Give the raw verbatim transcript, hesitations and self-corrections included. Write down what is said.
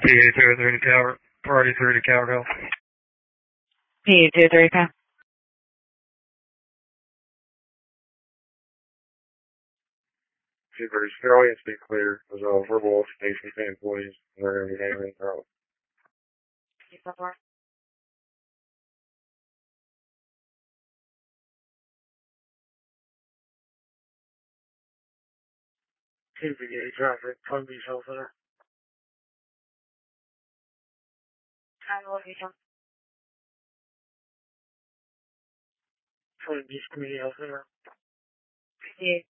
T A two three to Calvert, party three to Calvert. P two three, okay. Super, your audience be clear. There's a verbal altercation between employees, and they're going to be handling their own. T V A traffic, Palm Beach Health Center. Time location. Palm Beach Community Health Center. P